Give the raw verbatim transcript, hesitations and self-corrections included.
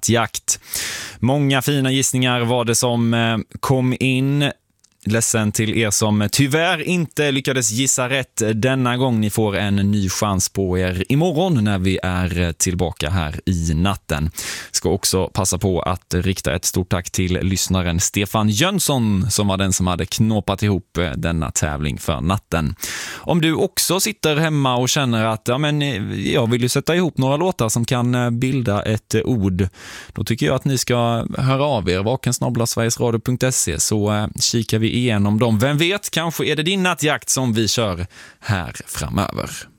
nattjakt. Många fina gissningar var det som eh, kom in. Ledsen till er som tyvärr inte lyckades gissa rätt denna gång. Ni får en ny chans på er imorgon när vi är tillbaka här i natten. Ska också passa på att rikta ett stort tack till lyssnaren Stefan Jönsson som var den som hade knåpat ihop denna tävling för natten. Om du också sitter hemma och känner att ja, men jag vill ju sätta ihop några låtar som kan bilda ett ord, då tycker jag att ni ska höra av er vaken snabel-a sverigesradio punkt se så kikar vi igenom dem. Vem vet, kanske är det din nattjakt som vi kör här framöver.